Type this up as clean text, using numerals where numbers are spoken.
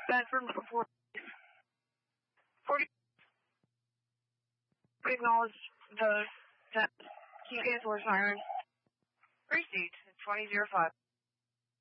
Bedford 40. Acknowledge the keep cancel or siren. Received 2005.